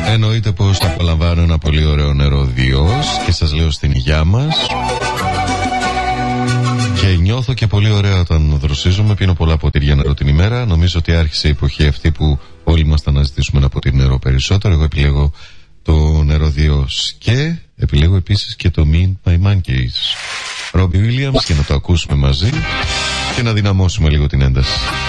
Εννοείται πως θα απολαμβάνω ένα πολύ ωραίο νερό διός και σας λέω στην υγειά μας. Και νιώθω και πολύ ωραία όταν δροσίζομαι. Πίνω πολλά ποτήρια νερό την ημέρα. Νομίζω ότι άρχισε η εποχή αυτή που όλοι μας θα αναζητήσουμε ένα ποτήρι νερό περισσότερο. Εγώ επιλέγω το νερό διός και επιλέγω επίσης και το Meet My Monkeys, Robbie Williams, και να το ακούσουμε μαζί και να δυναμώσουμε λίγο την ένταση.